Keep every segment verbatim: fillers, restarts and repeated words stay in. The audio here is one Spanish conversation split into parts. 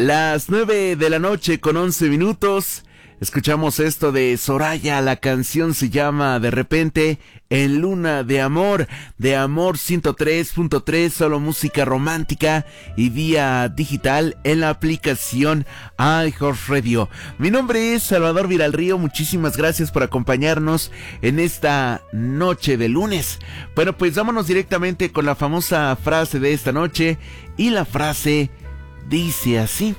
Las nueve de la noche con once minutos. Escuchamos esto de Soraya, la canción se llama De repente en Luna de Amor, de Amor ciento tres punto tres, solo música romántica y vía digital en la aplicación iHeartRadio. Mi nombre es Salvador Viralrío, muchísimas gracias por acompañarnos en esta noche de lunes. Bueno, pues vámonos directamente con la famosa frase de esta noche, y la frase dice así: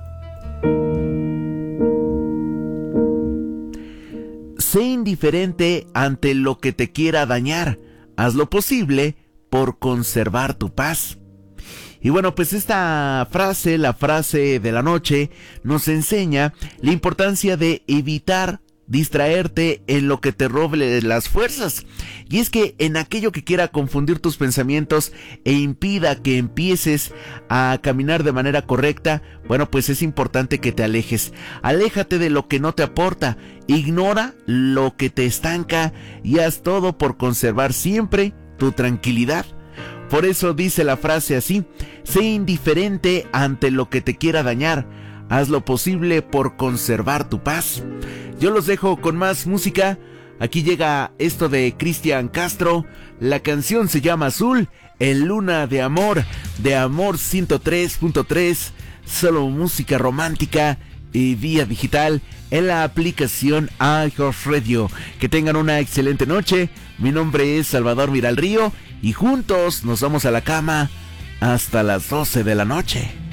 sé indiferente ante lo que te quiera dañar. Haz lo posible por conservar tu paz. Y bueno, pues esta frase, la frase de la noche, nos enseña la importancia de evitar distraerte en lo que te robe las fuerzas. Y es que en aquello que quiera confundir tus pensamientos e impida que empieces a caminar de manera correcta, bueno, pues es importante que te alejes. Aléjate de lo que no te aporta, ignora lo que te estanca y haz todo por conservar siempre tu tranquilidad. Por eso dice la frase así: sé indiferente ante lo que te quiera dañar. Haz lo posible por conservar tu paz. Yo los dejo con más música. Aquí llega esto de Cristian Castro. La canción se llama Azul, en Luna de Amor, de Amor ciento tres punto tres. Solo música romántica y vía digital en la aplicación iHeartRadio. Que tengan una excelente noche. Mi nombre es Salvador Viralrío y juntos nos vamos a la cama hasta las doce de la noche.